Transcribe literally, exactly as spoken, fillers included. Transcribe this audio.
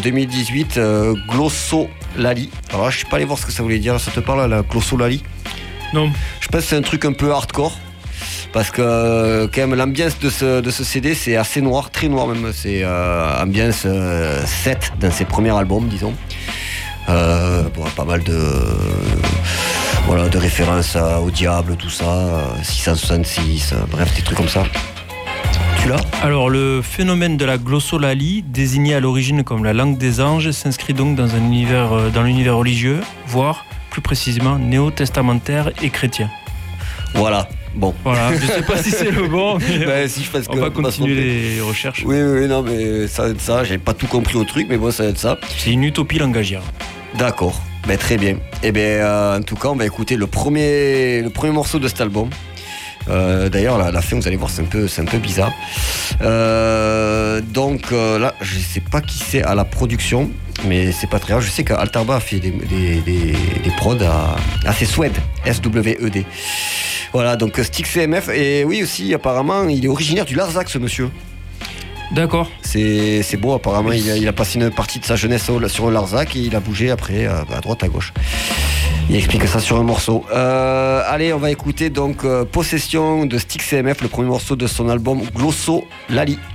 deux mille dix-huit, euh, Glossolali. Alors là, je suis pas allé voir ce que ça voulait dire. Ça te parle, la Glossolali? Non. Je pense que c'est un truc un peu hardcore. Parce que euh, quand même l'ambiance de ce, de ce C D c'est assez noir, très noir même. C'est euh, ambiance euh, sept dans ses premiers albums, disons. Euh, bon, pas mal de, voilà, de références à, au diable, tout ça, euh, six cent soixante-six, euh, bref, des trucs comme ça. Tu l'as ? Alors, le phénomène de la glossolalie, désigné à l'origine comme la langue des anges, s'inscrit donc dans, un univers, euh, dans l'univers religieux, voire plus précisément néo-testamentaire et chrétien. Voilà. Bon. Voilà, je sais pas si c'est le bon, mais ben, si, je pense on va continuer les recherches. Oui, oui, non, mais ça va être ça. J'ai pas tout compris au truc, mais bon, ça va être ça. C'est une utopie langagière. D'accord. Ben, très bien. Et bien, euh, en tout cas, on va écouter le premier, le premier morceau de cet album. Euh, d'ailleurs, la, la fin, vous allez voir, c'est un peu, c'est un peu bizarre. Euh, donc euh, là, je sais pas qui c'est à la production, mais c'est pas très grave. Je sais qu'Altarba a fait des, des, des, des prods à, à c'est Swed, S W E D. Voilà, donc Styx C M F. Et oui, aussi, apparemment, il est originaire du Larzac, ce monsieur. D'accord. C'est, c'est beau, apparemment, il a, il a passé une partie de sa jeunesse au, sur le Larzac et il a bougé après à, à droite, à gauche. Il explique ça sur un morceau. Euh, allez, on va écouter donc euh, Possession de Styx C M F, le premier morceau de son album Glossolali.